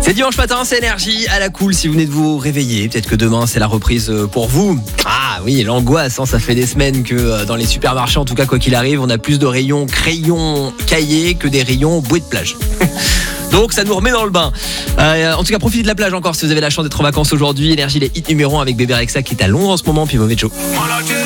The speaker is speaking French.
C'est dimanche matin, c'est Énergie à la cool si vous venez de vous réveiller. Peut-être que demain c'est la reprise pour vous. Ah oui, l'angoisse, ça fait des semaines que dans les supermarchés, en tout cas quoi qu'il arrive, on a plus de rayons crayons cahiers que des rayons bouées de plage. Donc ça nous remet dans le bain. En tout cas, profitez de la plage encore si vous avez la chance d'être en vacances aujourd'hui. Énergie, les hits numéro 1 avec Bébé Rexha qui est à Londres en ce moment, puis Mauvais Joe.